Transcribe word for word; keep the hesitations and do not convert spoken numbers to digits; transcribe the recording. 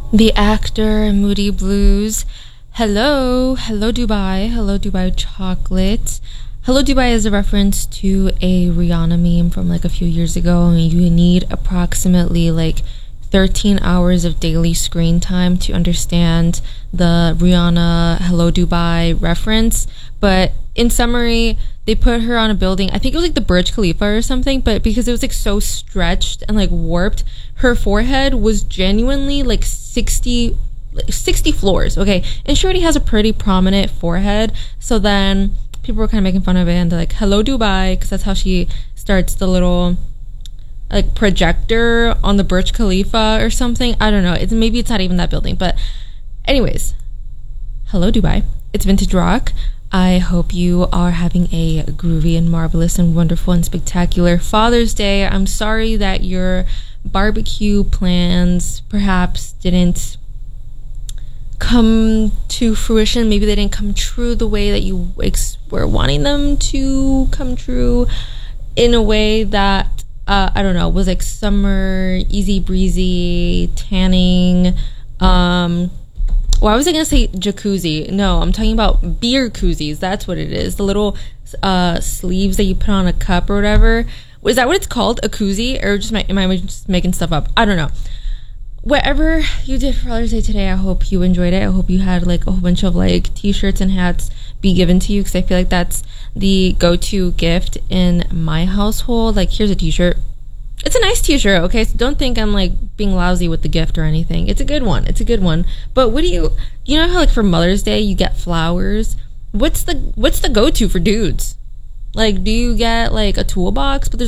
The actor Moody Blues. Hello, hello Dubai, hello Dubai chocolate. Hello Dubai is a reference to a Rihanna meme from like a few years ago, and you need approximately like thirteen hours of daily screen time to understand the Rihanna Hello Dubai reference. But in summary, they put her on a building. I think it was like the Burj Khalifa or something, but because it was like so stretched and like warped, her forehead was genuinely like sixty like sixty floors. Okay. And she already has a pretty prominent forehead. So then people were kind of making fun of it, and they're like, hello Dubai, because that's how she starts the little like projector on the Burj Khalifa or something. I don't know. It's maybe it's not even that building, but anyways, hello Dubai. It's Vintage Rock. I hope you are having a groovy and marvelous and wonderful and spectacular Father's Day. I'm sorry that your barbecue plans perhaps didn't come to fruition. Maybe they didn't come true the way that you ex- were wanting them to come true, in a way that uh, I don't know, was like summer, easy breezy, tanning. Um, why was I gonna say jacuzzi? No, I'm talking about beer koozies. That's what it is. The little uh, sleeves that you put on a cup or whatever. Is that what it's called? A koozie? Or just my, am I just making stuff up? I don't know. Whatever you did for Father's Day today, I hope you enjoyed it. I hope you had like a whole bunch of like t-shirts and hats be given to you, because I feel like that's the go-to gift in my household. Like, here's a t-shirt. It's a nice t-shirt, okay? So don't think I'm like being lousy with the gift or anything. It's a good one. It's a good one. But what do you you know how like for Mother's Day you get flowers? What's the what's the go-to for dudes? Like, do you get like a toolbox? But there's